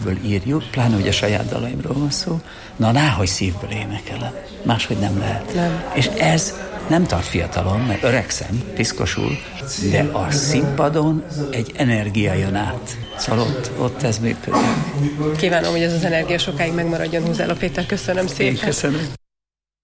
szívből írjuk, pláne, hogy a saját dalaimról van szó, náhogy szívből énekelem. Máshogy nem lehet. Nem. És ez nem tart fiatalon, mert öregszem, piszkosul, de a színpadon egy energia jön át. Szóval ott ez működik. Kívánom, hogy ez az energia sokáig megmaradjon. Húzála Péter, köszönöm szépen. Én köszönöm.